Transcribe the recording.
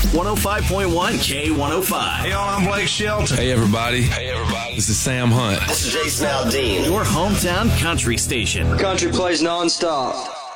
105.1 K105. Hey, y'all, I'm Blake Shelton. Hey, everybody. This is Sam Hunt. This is Jason Aldean. Your hometown country station. Country plays nonstop.